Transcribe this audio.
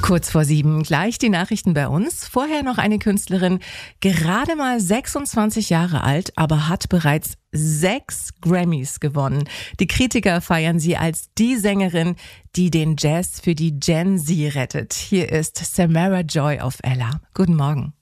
Kurz vor 7 gleich die Nachrichten bei uns. Vorher noch eine Künstlerin, gerade mal 26 Jahre alt, aber hat bereits 6 Grammys gewonnen. Die Kritiker feiern sie als die Sängerin, die den Jazz für die Gen Z rettet. Hier ist Samara Joy auf Ella. Guten Morgen.